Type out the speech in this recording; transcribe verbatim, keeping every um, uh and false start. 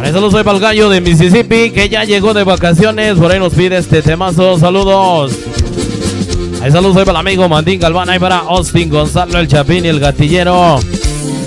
Ahí saludos soy para el gallo de Mississippi, que ya llegó de vacaciones. Por ahí nos pide este temazo. Saludos. Ahí saludos soy para el amigo Mandín Galván. Ahí para Austin Gonzalo, el Chapín y el Gatillero.